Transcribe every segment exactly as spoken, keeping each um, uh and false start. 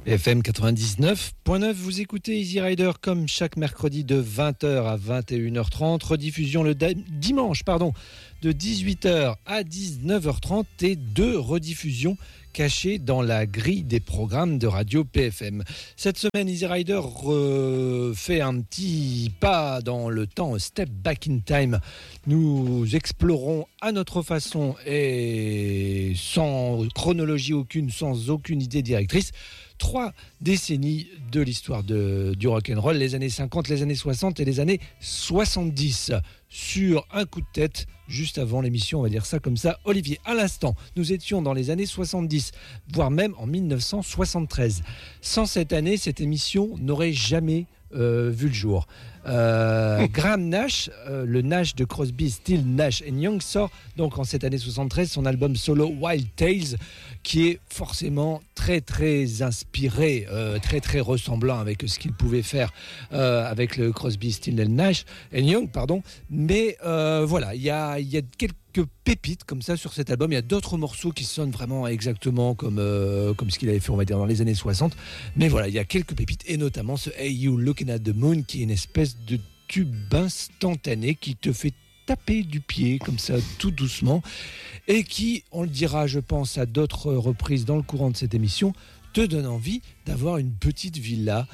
F M quatre-vingt-dix-neuf point neuf, vous écoutez Easy Rider comme chaque mercredi de vingt heures à vingt et une heures trente, rediffusion le da- dimanche pardon, de dix-huit heures à dix-neuf heures trente et deux rediffusions cachées dans la grille des programmes de radio P F M. Cette semaine, Easy Rider euh, fait un petit pas dans le temps, step back in time. Nous explorons à notre façon et sans chronologie aucune, sans aucune idée directrice, trois décennies de l'histoire de, du rock'n'roll, les années cinquante, les années soixante et les années soixante-dix. Sur un coup de tête, juste avant l'émission, on va dire ça comme ça. Olivier, à l'instant, nous étions dans les années soixante-dix, voire même en mille neuf cent soixante-treize. Sans cette année, cette émission n'aurait jamais euh, vu le jour. Euh, Graham Nash, euh, le Nash de Crosby, Stills, Nash and Young, sort donc en cette année soixante-treize son album solo Wild Tales, qui est forcément très très inspiré, euh, très très ressemblant avec ce qu'il pouvait faire euh, avec le Crosby, Stills and Nash and Young, pardon. Mais euh, voilà, il y a, y a quelques pépites comme ça sur cet album. Il y a d'autres morceaux qui sonnent vraiment exactement comme, euh, comme ce qu'il avait fait, on va dire, dans les années soixante. Mais voilà, il y a quelques pépites, et notamment ce Hey You Looking at the Moon, qui est une espèce de tube instantané qui te fait taper du pied comme ça tout doucement et qui, on le dira je pense à d'autres reprises dans le courant de cette émission, te donne envie d'avoir une petite villa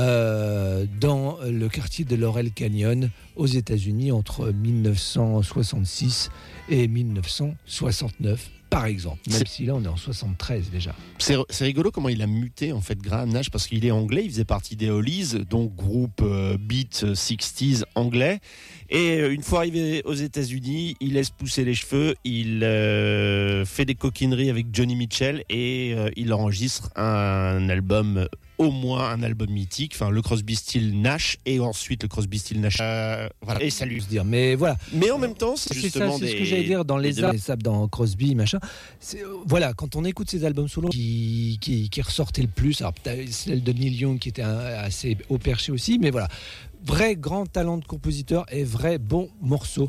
euh, dans le quartier de Laurel Canyon aux États-Unis entre mille neuf cent soixante-six et mille neuf cent soixante-neuf. Par exemple, même c'est... si là on est en soixante-treize déjà. C'est, c'est rigolo comment il a muté en fait Graham Nash, parce qu'il est anglais, il faisait partie des Hollies, donc groupe euh, beat sixties anglais. Et euh, une fois arrivé aux États-Unis, il laisse pousser les cheveux, il euh, fait des coquineries avec Johnny Mitchell et euh, il enregistre un album, au moins un album mythique, enfin le Crosby, Stills, Nash, et ensuite le Crosby, Stills, Nash. Euh, voilà. Et salut. Se dire, mais voilà. Mais en même temps, c'est, c'est justement ça, c'est des... ce que j'allais dire dans les albums, dans Crosby, machin. C'est, euh, voilà, quand on écoute ces albums solo qui, qui, qui ressortaient le plus, alors peut-être celle de Neil Young qui était un, assez haut perché aussi, mais voilà. Vrai grand talent de compositeur et vrai bon morceau.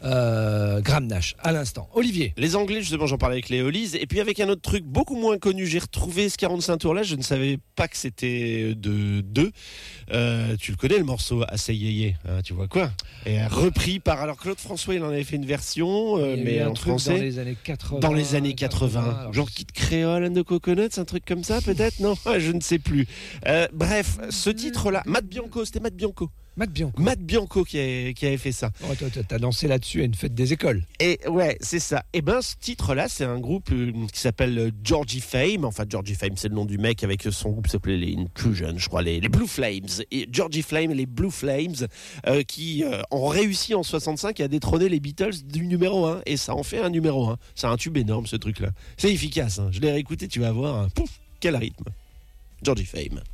Euh, Graham Nash, à l'instant. Olivier. Les Anglais, justement, j'en parlais avec les Hollies. Et puis avec un autre truc beaucoup moins connu, j'ai retrouvé ce quarante-cinq tours là. Je ne savais pas que c'était de deux. Euh, tu le connais, le morceau Assez Yéyé, hein, tu vois quoi. Et repris par. Alors Claude François, il en avait fait une version, euh, mais en français. Dans les années quatre-vingts. Dans les années quatre-vingts. quatre-vingts genre Kid Creole and the Coconuts, un truc comme ça, peut-être. Non, je ne sais plus. Euh, bref, ce titre-là, Matt Bianco, c'était Matt Bianco. Matt Bianco. Matt Bianco qui, a, qui avait fait ça. Oh, toi, t'as dansé là-dessus à une fête des écoles. Et ouais, c'est ça. Et ben, ce titre-là, c'est un groupe euh, qui s'appelle Georgie Fame. Enfin, Georgie Fame, c'est le nom du mec avec son groupe s'appelait les Inclusion, je crois, les, les Blue Flames. Et Georgie Fame et les Blue Flames euh, qui euh, ont réussi en soixante-cinq à détrôner les Beatles du numéro un. Et ça en fait un numéro un. C'est un tube énorme, ce truc-là. C'est efficace. Hein. Je l'ai réécouté, tu vas voir. Hein. Pouf, quel rythme. Georgie Fame.